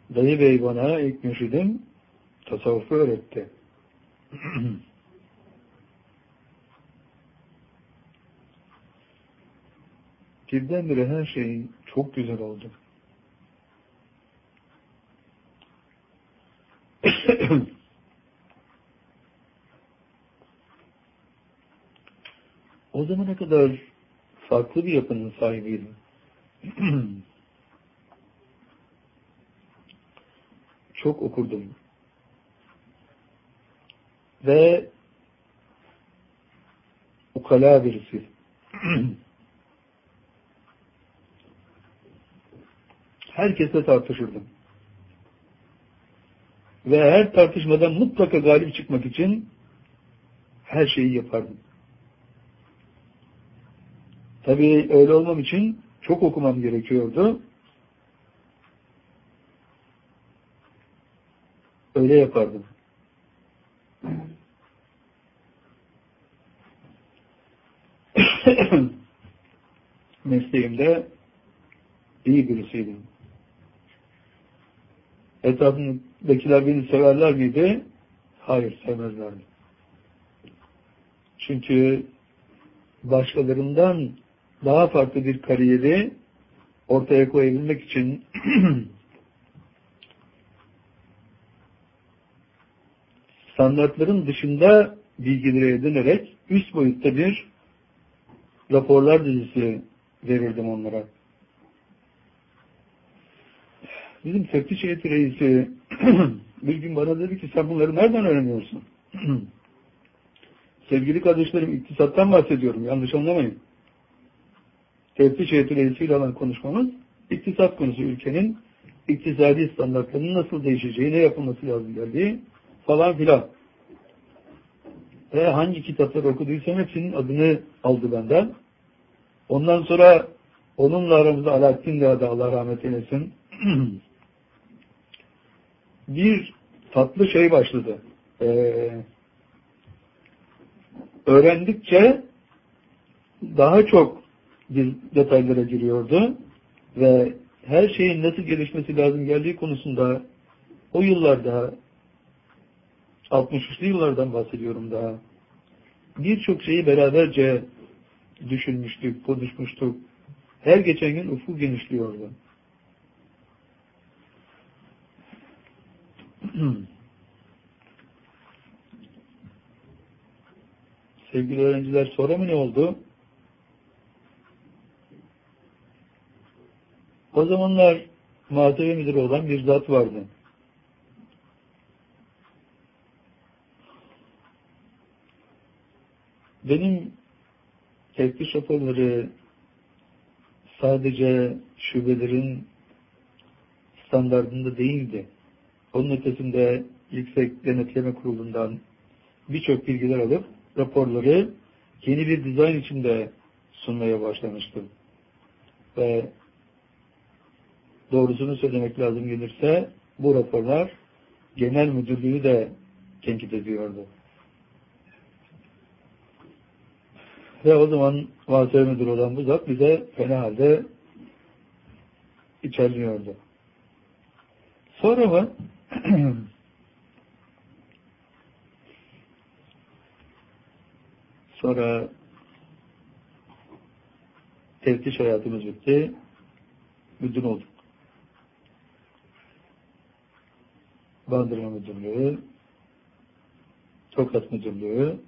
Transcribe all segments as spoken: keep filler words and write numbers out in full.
Dayı bey bana ilk mürşidim tasavvufu öğretti. Birdenbire her şey çok güzel oldu. O zamana kadar farklı bir yapının sahibiydim. Çok okurdum. Ve ukala birisi. Herkesle tartışırdım. Ve her tartışmadan mutlaka galip çıkmak için her şeyi yapardım. Tabii öyle olmam için çok okumam gerekiyordu. Öyle yapardım. Mesleğimde iyi birisiydim. Etrafımdakiler beni severler miydi? Hayır, sevmezlerdi. Çünkü başkalarından daha farklı bir kariyeri ortaya koyabilmek için standartların dışında bilgileri edinerek üst boyutta bir raporlar dizisi verirdim onlara. Bizim teftiş heyeti reisi bir gün bana dedi ki sen bunları nereden öğreniyorsun? Sevgili kardeşlerim, iktisattan bahsediyorum, yanlış anlamayın. Teftiş heyeti reisiyle olan konuşmamız iktisat konusu, ülkenin iktisadi standartlarının nasıl değişeceği, ne yapılması lazım geldiği falan filan. Ve hangi kitapları okuduysam hepsinin adını aldı benden. Ondan sonra onunla aramızda Alaaddin Dağ'da, Allah rahmet eylesin, bir tatlı şey başladı. Ee, öğrendikçe daha çok detaylara giriyordu ve her şeyin nasıl gelişmesi lazım geldiği konusunda o yıllarda, altmış üçlü yıllardan bahsediyorum daha, birçok şeyi beraberce düşünmüştük, konuşmuştuk. Her geçen gün ufuk genişliyordu. Sevgili öğrenciler, sonra mı ne oldu? O zamanlar muhasebe müdürü olan bir zat vardı. Benim teftiş raporları sadece şubelerin standartında değildi. Onun ötesinde Yüksek Denetleme Kurulu'ndan birçok bilgiler alıp raporları yeni bir dizayn içinde sunmaya başlamıştım. Ve doğrusunu söylemek lazım gelirse bu raporlar genel müdürlüğü de tenkit ediyordu. Ve o zaman muhasebe müdürü olan bu zat bize fena halde içerliyordu. Sonra mı sonra teftiş hayatımız bitti. Müdür olduk. Bandırma Müdürlüğü, Tokat Müdürlüğü,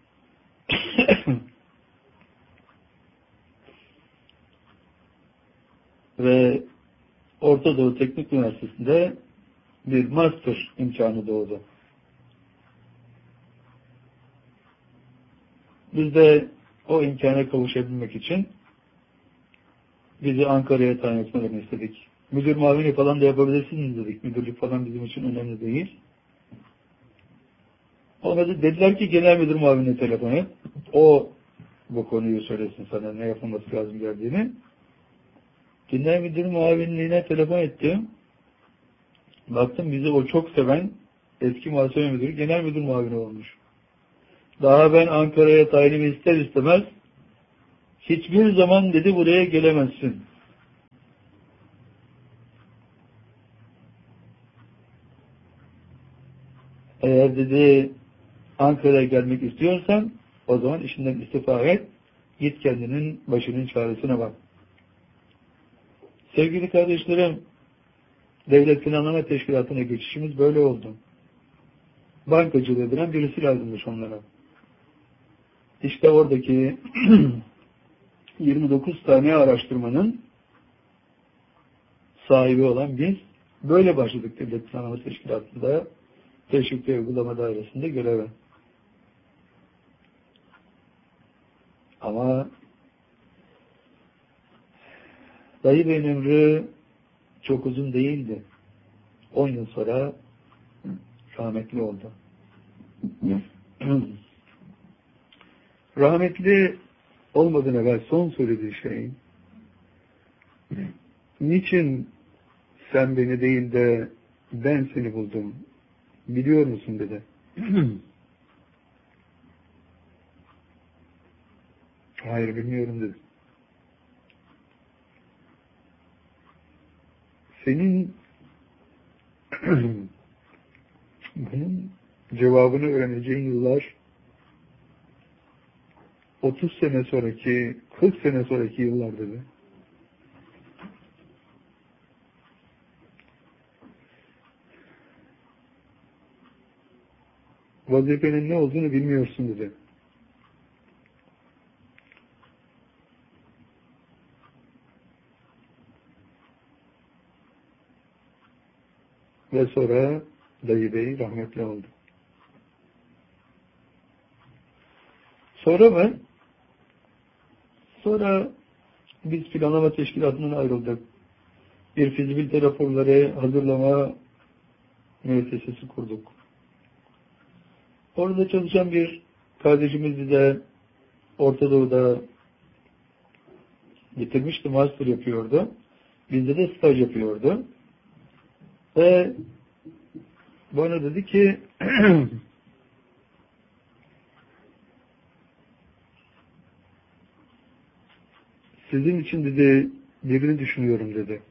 ve Orta Doğu Teknik Üniversitesi'nde bir master imkanı doğdu. Biz de o imkana kavuşabilmek için bizi Ankara'ya tayin etmelerini istedik. Müdür muavini falan da yapabilirsiniz dedik. Müdürlük falan bizim için önemli değil. Ona da dediler ki genel müdür muavinine telefon et. O bu konuyu söylesin sana, ne yapılması lazım geldiğini. Genel müdür muavinliğine telefon ettim. Baktım bizi o çok seven eski muhasebe müdürü genel müdür muavini olmuş. Daha ben Ankara'ya tayinimi ister istemez hiçbir zaman dedi buraya gelemezsin. Eğer dedi Ankara'ya gelmek istiyorsan o zaman işinden istifa et. Git kendinin başının çaresine bak. Sevgili kardeşlerim, Devlet Planlama Teşkilatı'na geçişimiz böyle oldu. Bankacılığı bilen birisi lazımmış onlara. İşte oradaki yirmi dokuz tane araştırmanın sahibi olan biz böyle başladık Devlet Planlama Teşkilatı'nda Teşvik ve Uygulama Dairesi'nde göreve. Ama Dayı Bey'in ömrü çok uzun değildi. on yıl sonra rahmetli oldu. Rahmetli olmadan evvel son söylediği şey, niçin sen beni değil de ben seni buldum biliyor musun dedi. Hayır bilmiyorum dedi. Senin bunun cevabını öğreneceğin yıllar otuz sene sonraki, kırk sene sonraki yıllar dedi. Vazifenin ne olduğunu bilmiyorsun dedi. Ve sonra Dayı Bey rahmetli oldu. Sonra mı? Sonra biz planlama teşkilatından ayrıldık. Bir fizibilite raporları hazırlama müessesesi kurduk. Orada çalışan bir kardeşimiz bize Orta Doğu'da getirmişti, master yapıyordu. Bizde de staj yapıyordu. Ve bana dedi ki sizin için dedi birini düşünüyorum dedi.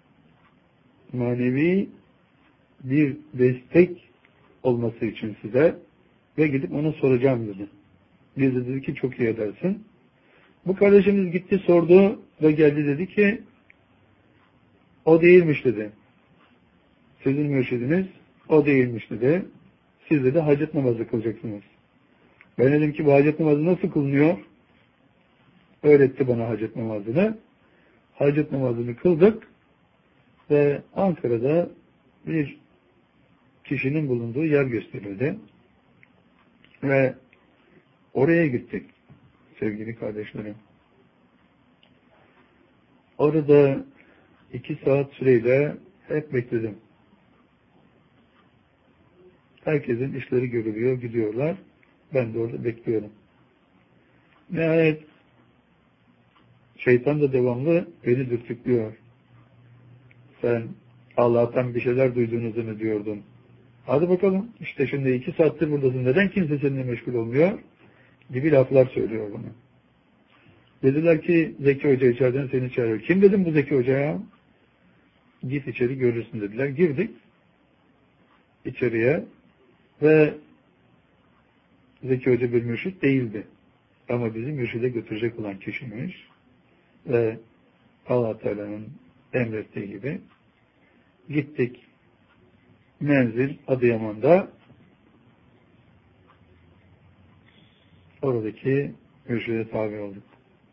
Manevi bir destek olması için size ve gidip ona soracağım dedi. Biz de dedi ki çok iyi edersin. Bu kardeşimiz gitti sordu ve geldi dedi ki o değilmiş dedi. Sizin mürşidiniz o değilmiş dedi. Siz de hacet namazı kılacaksınız. Ben dedim ki bu hacet namazı nasıl kılınıyor? Öğretti bana hacet namazını. Hacet namazını kıldık ve Ankara'da bir kişinin bulunduğu yer gösterildi. Ve oraya gittik sevgili kardeşlerim. Orada iki saat süreyle hep bekledim. Herkesin işleri görülüyor, gidiyorlar. Ben de orada bekliyorum. Nihayet şeytan da devamlı beni dürtüklüyor. Sen Allah'tan bir şeyler duyduğunuzu mu diyordun? Hadi bakalım. İşte şimdi iki saattir buradasın. Neden kimse seninle meşgul olmuyor? Gibi laflar söylüyor bana. Dediler ki Zeki Hoca içeriden seni çağırıyor. Kim dedim bu Zeki Hoca'ya? Git içeri görürsün dediler. Girdik içeriye ve Zeki Hoca bir mürşit değildi. Ama bizi mürşide götürecek olan kişiymiş. Ve Allah Teala'nın emrettiği gibi gittik. Menzil Adıyaman'da oradaki mürşide tabi olduk.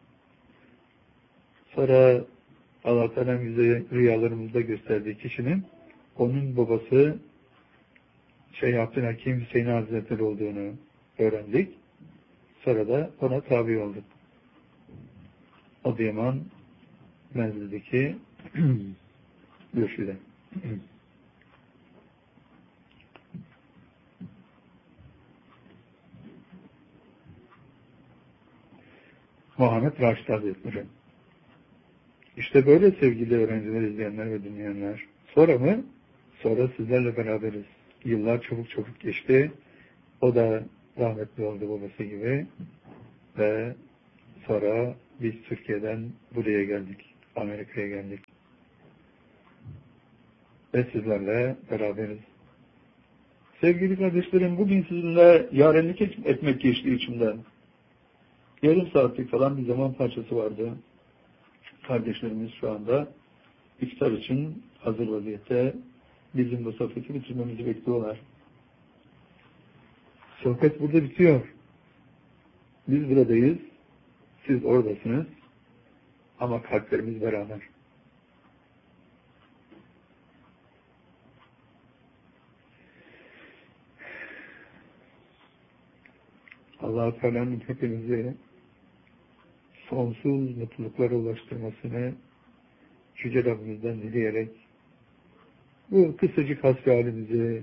Sonra Allah Teala bize rüyalarımızda gösterdiği kişinin onun babası Şeyh Abdülhakim Hüseyin Hazretleri olduğunu öğrendik. Sonra da ona tabi olduk. Adıyaman menzildeki mürşide. Muhammed Raşid Hazretleri. İşte böyle sevgili öğrenciler, izleyenler ve dinleyenler. Sonra mı? Sonra sizlerle beraberiz. Yıllar çabuk çabuk geçti. O da rahmetli oldu babası gibi. Ve sonra biz Türkiye'den buraya geldik. Amerika'ya geldik. Ve sizlerle beraberiz. Sevgili kardeşlerim, bugün sizinle yarenlik etmek geçti içimden. Yarım saatlik falan bir zaman parçası vardı. Kardeşlerimiz şu anda iftar için hazır vaziyette bizim bu sohbeti bitirmemizi bekliyorlar. Sohbet burada bitiyor. Biz buradayız, siz oradasınız ama kalplerimiz beraber. Allah-u Teala'nın hepimizi sonsuz mutluluklara ulaştırmasını Yüce Rabbimizden dileyerek bu kısacık hasbihalimizi,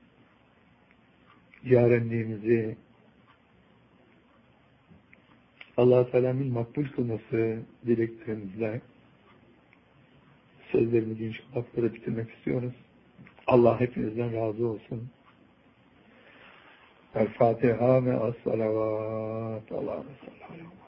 yarenliğimizi Allah-u Teala'nın makbul kılması dileklerimizle sözlerimizi inşallah burada bitirmek istiyoruz. Allah hepinizden razı olsun. El-Fatiha ve as-salavat. Allah'a sallallahu